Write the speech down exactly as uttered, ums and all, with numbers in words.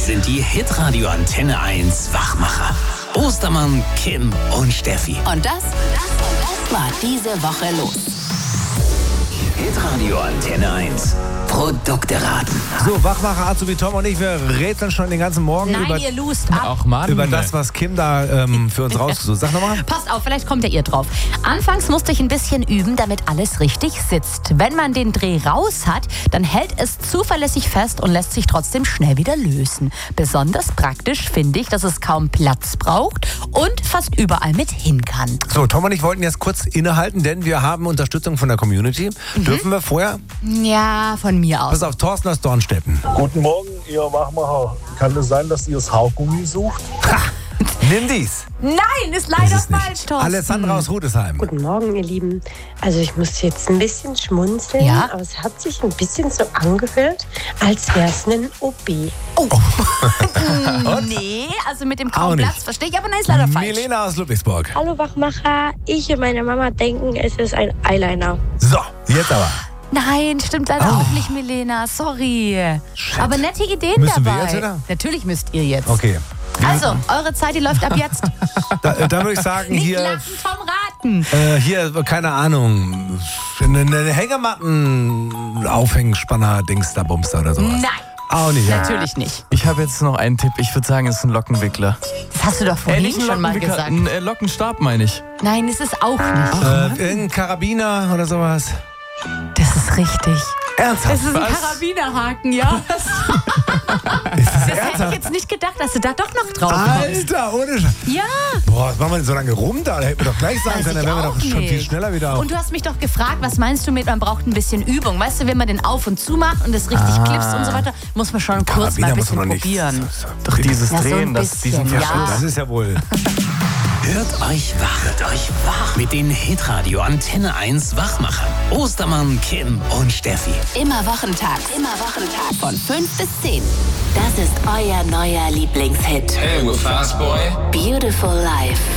sind die Hitradio Antenne eins Wachmacher. Ostermann, Kim und Steffi. Und das, das, das war diese Woche los. Hitradio Antenne eins. Produkte raten. So, Wachmacher, Azubi Tom und ich, wir rätseln schon den ganzen Morgen Nein, über, ihr lust ab. Ach Mann. über das, was Kim da ähm, für uns rausgesucht hat. Sag nochmal. Passt auf, vielleicht kommt ja ihr drauf. Anfangs musste ich ein bisschen üben, damit alles richtig sitzt. Wenn man den Dreh raus hat, dann hält es zuverlässig fest und lässt sich trotzdem schnell wieder lösen. Besonders praktisch finde ich, dass es kaum Platz braucht und fast überall mit hin kann. So, Tom und ich wollten jetzt kurz innehalten, denn wir haben Unterstützung von der Community. Mhm. Dürfen wir vorher? Ja, von mir aus. Pass auf, Thorsten aus Dornstetten. Guten Morgen, ihr Wachmacher. Kann es sein, dass ihr das Haargummi sucht? Ha! Nimm dies. Nein, ist leider Ist es nicht. falsch, Thorsten. Alessandra aus Rudesheim. Guten Morgen, ihr Lieben. Also ich muss jetzt ein bisschen schmunzeln, Ja? aber es hat sich ein bisschen so angehört, als wäre es ein O B. Nee, also mit dem Auch kaum nicht. Platz verstehe ich, aber nein, ist leider falsch. Milena aus Ludwigsburg. Hallo Wachmacher, ich und meine Mama denken, es ist ein Eyeliner. So, jetzt aber. Nein, stimmt leider auch nicht, Milena. Sorry. Shit. Aber nette Ideen Müssen wir dabei. jetzt, oder? Natürlich müsst ihr jetzt. Okay. Also, eure Zeit, die läuft ab jetzt. Da, äh, dann würde ich sagen, Nicht hier, lachen vom Raten. äh, hier, keine Ahnung, eine, eine Hängematten, Aufhängspanner, Dings da, Bumster oder sowas. Nein, Auch nicht, ja. natürlich nicht. Ich habe jetzt noch einen Tipp. Ich würde sagen, es ist ein Lockenwickler. Das hast du doch vorhin nicht ein schon mal Lockenwickler, gesagt. ein äh, Lockenstab meine ich. Nein, ist es auch nicht. Äh, irgendein Karabiner oder sowas. Das ist richtig. Ernsthaft? Das ist ein Was? Karabinerhaken, ja. Das hätte ich jetzt nicht gedacht, dass du da doch noch drauf kommst. Alter, ohne Sch Ja. Boah, was machen wir denn so lange rum da? Da hätten wir doch gleich sagen Weiß können, dann ich wären wir auch doch schon viel nicht. schneller wieder auf. Und du hast mich doch gefragt, was meinst du mit, man braucht ein bisschen Übung. Weißt du, wenn man den auf und zu macht und es richtig klipst und so weiter, muss man schon kurz mal Karabiner ein muss bisschen man noch nicht. probieren. Doch dieses Ja, so ein Drehen, das, bisschen, diesen ja. Verschluss. Das ist ja wohl. Hört euch wach, hört euch wach mit den Hitradio Antenne eins Wachmachern. Ostermann, Kim und Steffi. Immer Wochentag, immer Wochentag von fünf bis zehn. Das ist euer neuer Lieblingshit. Hey, we're Fast Boy. Beautiful Life.